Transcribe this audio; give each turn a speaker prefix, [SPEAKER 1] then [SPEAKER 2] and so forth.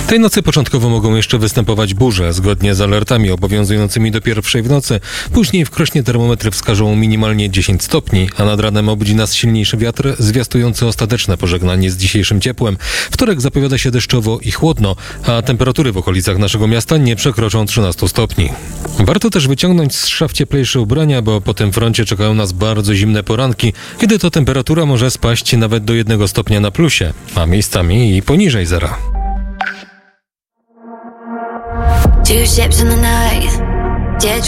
[SPEAKER 1] Tej nocy początkowo mogą jeszcze występować burze, zgodnie z alertami obowiązującymi do 1:00 w nocy. Później w Krośnie termometry wskażą minimalnie 10 stopni, a nad ranem obudzi nas silniejszy wiatr, zwiastujący ostateczne pożegnanie z dzisiejszym ciepłem. Wtorek zapowiada się deszczowo i chłodno, a temperatury w okolicach naszego miasta nie przekroczą 13 stopni. Warto też wyciągnąć z szaf cieplejsze ubrania, bo po tym froncie czekają nas bardzo zimne poranki, kiedy to temperatura może spaść nawet do 1 stopnia na plusie, a miejscami i poniżej zera.
[SPEAKER 2] Two ships in the night.